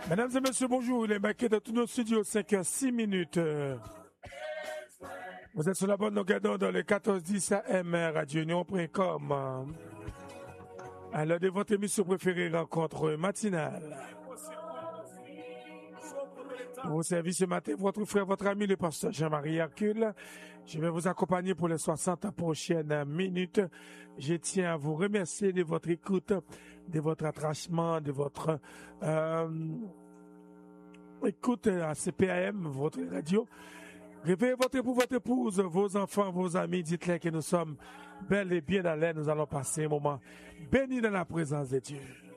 Mesdames et messieurs, bonjour. Il est marqué dans tous nos studios 5h06. Vous êtes sur la bonne longueur d'onde dans le 1410 AM radiounion.com. À l'heure de votre émission préférée, rencontre matinale. Pour vous servir ce matin, votre frère, votre ami, le pasteur Jean-Marie Hercule. Je vais vous accompagner pour les 60 prochaines minutes. Je tiens à vous remercier de votre écoute, de votre attachement, de votre écoute à CPAM, votre radio. Réveillez votre époux, votre épouse, vos enfants, vos amis. Dites-leur que nous sommes bel et bien dans l'air. Nous allons passer un moment béni dans la présence de Dieu.